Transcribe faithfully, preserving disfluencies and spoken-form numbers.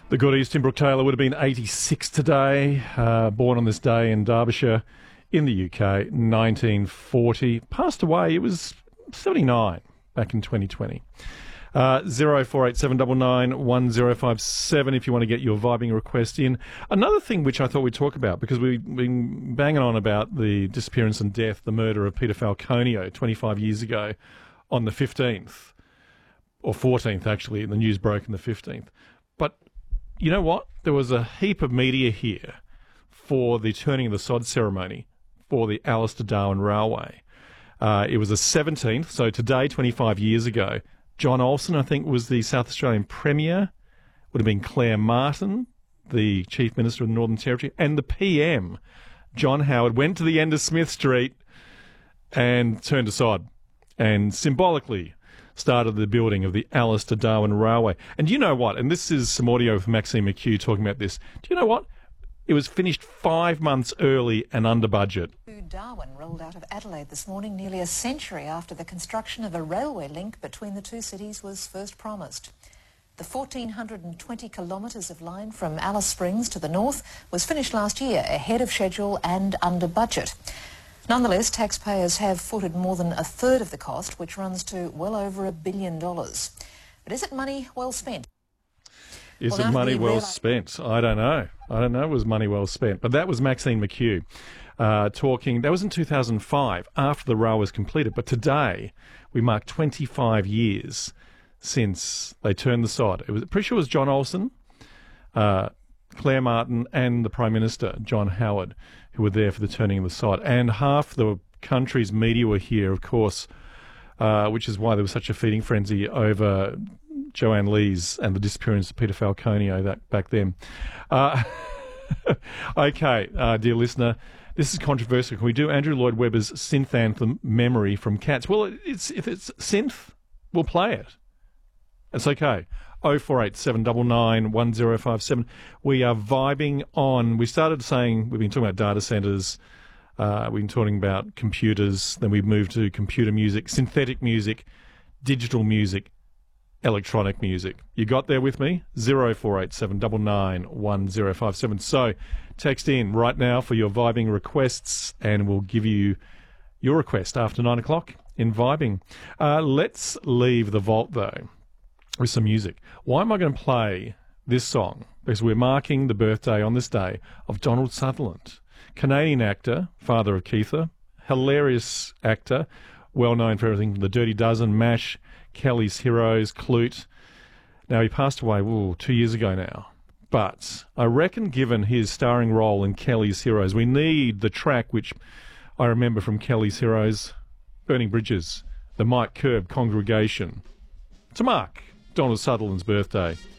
The goodies, Tim Brooke Taylor, would have been eighty-six today, uh, born on this day in Derbyshire in the U K, nineteen forty. Passed away, it was seventy-nine back in twenty twenty. Uh, zero four eight seven nine nine one zero five seven if you want to get your vibing request in. Another thing which I thought we'd talk about, because we've been banging on about the disappearance and death, the murder of Peter Falconio twenty-five years ago on the fifteenth, or fourteenth actually, the news broke on the fifteenth. But you know what? There was a heap of media here for the turning of the sod ceremony for the Alistair Darwin Railway. Uh, it was the seventeenth, so today, twenty-five years ago, John Olsen, I think, was the South Australian Premier, would have been Claire Martin, the Chief Minister of the Northern Territory, and the P M, John Howard, went to the end of Smith Street and turned to sod and symbolically started the building of the Alistair Darwin Railway. And you know what? And this is some audio from Maxine McHugh talking about this. Do you know what? It was finished five months early and under budget. Darwin rolled out of Adelaide this morning, nearly a century after the construction of a railway link between the two cities was first promised. The one thousand four hundred twenty kilometres of line from Alice Springs to the north was finished last year, ahead of schedule and under budget. Nonetheless, taxpayers have footed more than a third of the cost, which runs to well over a billion dollars. But is it money well spent? Is well, it money well spent? I don't know. I don't know it was money well spent. But that was Maxine McHugh uh, talking. That was in two thousand five, after the rail was completed. But today, we mark twenty-five years since they turned the sod. It was pretty sure it was John Olsen, uh, Claire Martin and the Prime Minister, John Howard, who were there for the turning of the sod. And half the country's media were here, of course, uh, which is why there was such a feeding frenzy over Joanne Lees and the disappearance of Peter Falconio that, back then. Uh, okay, uh, dear listener, this is controversial. Can we do Andrew Lloyd Webber's synth anthem, Memory, from Cats? Well, it's, if it's synth, we'll play it. It's okay. oh four eight seven nine nine one zero five seven. We are vibing on. We started saying, we've been talking about data centres, uh, we've been talking about computers, then we've moved to computer music, synthetic music, digital music, electronic music. You got there with me? zero four eight seven nine nine one zero five seven. So text in right now for your vibing requests and we'll give you your request after nine o'clock in Vibing. Uh, let's leave the vault, though, with some music. Why am I going to play this song? Because we're marking the birthday on this day of Donald Sutherland, Canadian actor, father of Keitha, hilarious actor, well known for everything from The Dirty Dozen, MASH, Kelly's Heroes, Clute. Now, he passed away ooh, two years ago now. But I reckon given his starring role in Kelly's Heroes, we need the track which I remember from Kelly's Heroes, Burning Bridges, the Mike Curb Congregation, to mark Donald Sutherland's birthday.